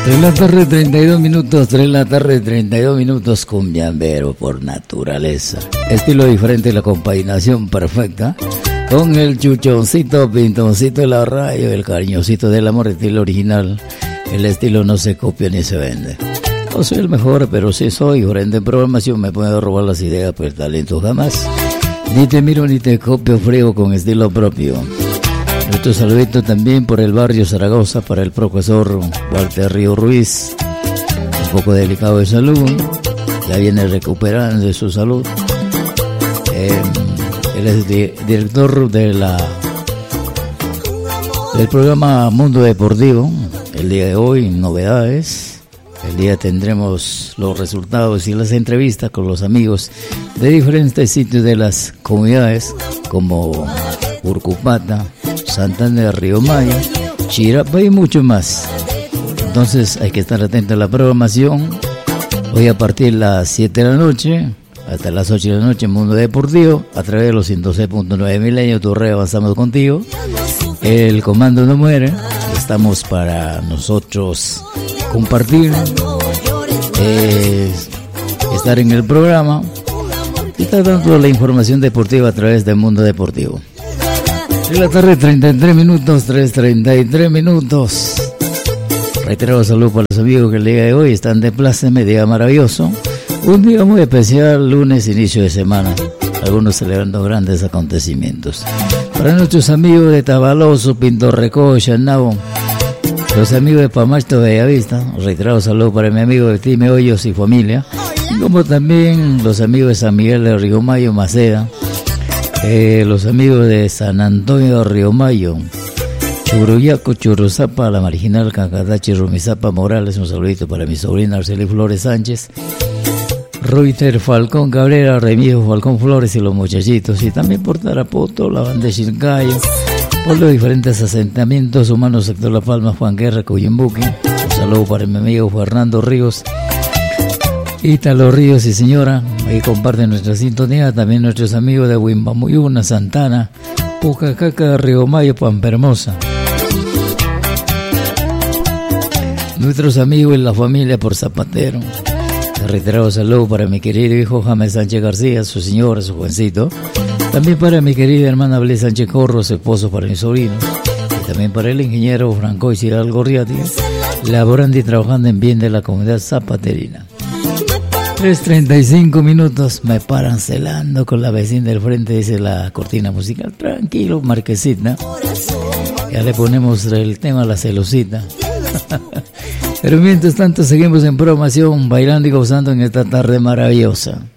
3 de la tarde, 32 minutos, 3 de la tarde, 32 minutos, cumbiambero por naturaleza. Estilo diferente, la combinación perfecta. Con el chuchoncito, pintoncito de la radio, el cariñosito del amor, estilo original. El estilo no se copia ni se vende. No soy el mejor, pero sí soy diferente en programación. Me puedo robar las ideas, pues talento jamás. Ni te miro ni te copio, frío con estilo propio. Nuestro saludito también por el barrio Zaragoza para el profesor Walter Río Ruiz, un poco delicado de salud, ya viene recuperando de su salud. Él es director del programa Mundo Deportivo. El día de hoy, novedades. El día tendremos los resultados y las entrevistas con los amigos de diferentes sitios de las comunidades como Urcupata, Santander, Río Mayo, Chirapa y mucho más. Entonces hay que estar atento a la programación. Hoy a partir de las 7 de la noche hasta las 8 de la noche, Mundo Deportivo, a través de los 106.9 Milenio, tu red, avanzamos contigo. El comando no muere. Estamos para nosotros compartir, estar en el programa y estar dando la información deportiva a través del Mundo Deportivo. En la tarde, 33 minutos, 3:33 minutos. Reitero salud para los amigos que el día de hoy están de pláceme, día maravilloso. Un día muy especial, lunes, inicio de semana. Algunos celebrando grandes acontecimientos. Para nuestros amigos de Tabaloso, Pinto Recodo, Chanabo, los amigos de Pamacho, Bellavista, reiterado saludo para mi amigo de Time Hoyos y familia, como también los amigos de San Miguel de Río Mayo, Maceda, los amigos de San Antonio de Río Mayo, Churuyaco, Churuzapa, La Marginal, Cancatachi, Rumizapa, Morales, un saludito para mi sobrina Arceli Flores Sánchez, Reuter Falcón Cabrera, Remigio Falcón Flores y los muchachitos, y también por Tarapoto, la banda de Chilcayo, por los diferentes asentamientos humanos, sector La Palma, Juan Guerra, Cuyimbuque. Un saludo para mi amigo Fernando Ríos, Ítalo Ríos y señora, ahí comparten nuestra sintonía. También nuestros amigos de Huimbamuyuna, Santana, Pucacaca, Río Mayo, Pampa Hermosa. Nuestros amigos y la familia por Zapatero. Reiterado saludo para mi querido hijo James Sánchez García, su señora, su jovencito. También para mi querida hermana Blé Sánchez Corro, su esposo, para mis sobrinos. Y también para el ingeniero Franco Isiral Gorriati, laborando y trabajando en bien de la comunidad zapaterina. 3:35 minutos, me paran celando con la vecina del frente, dice la cortina musical. Tranquilo, Marquesita. Ya le ponemos el tema a la celosita. Pero mientras tanto seguimos en programación, bailando y gozando en esta tarde maravillosa.